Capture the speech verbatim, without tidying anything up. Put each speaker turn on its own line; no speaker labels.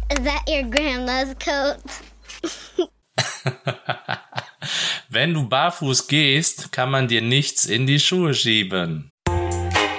Is that your grandma's coat?
Wenn du barfuß gehst, kann man dir nichts in die Schuhe schieben.